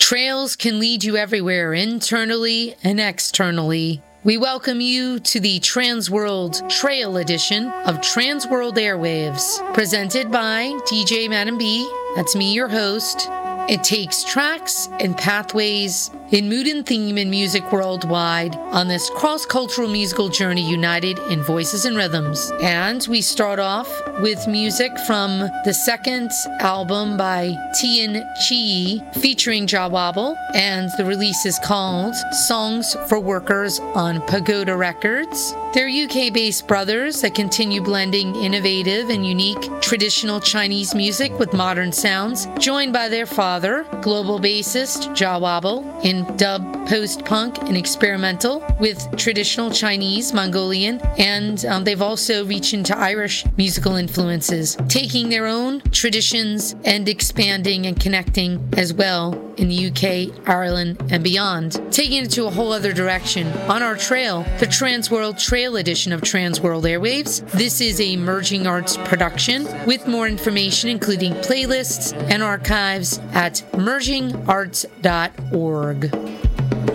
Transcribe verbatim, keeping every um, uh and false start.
Trails can lead you everywhere, internally and externally. We welcome you to the Transworld Trail edition of Transworld Airwaves, presented by D J Madam B. That's me, your host. It takes tracks and pathways in mood and theme and music worldwide on this cross-cultural musical journey united in voices and rhythms. And we start off with music from the second album by Tian Chi featuring Jawabble, and the release is called Songs for Workers on Pagoda Records. They're U K-based brothers that continue blending innovative and unique traditional Chinese music with modern sounds, joined by their father, global bassist Jawabble, in dub, post-punk, and experimental with traditional Chinese, Mongolian, and um, they've also reached into Irish musical influences, taking their own traditions and expanding and connecting as well in the U K, Ireland, and beyond, taking it to a whole other direction. On our trail, the Transworld Trail edition of Transworld Airwaves. This is a Merging Arts production with more information, including playlists and archives at merging arts dot org.